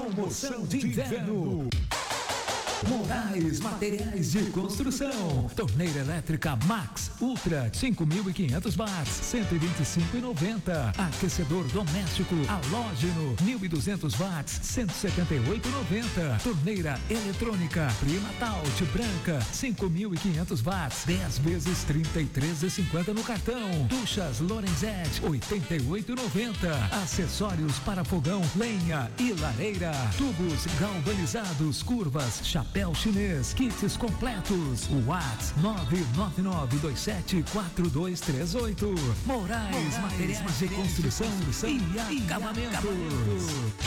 Promoção de inverno. Moraes Materiais de Construção. Torneira elétrica Max Ultra 5.500 watts, 125,90. Aquecedor doméstico halógeno 1.200 watts, 178,90. Torneira eletrônica Primatalt branca 5.500 watts, 10 vezes 33,50 no cartão. Duchas Lorenzetti 88,90. Acessórios para fogão, lenha e lareira. Tubos galvanizados, curvas, chapéu chinês, kits completos. Whats 999274238. Moraes Materiais de Construção e Acabamentos.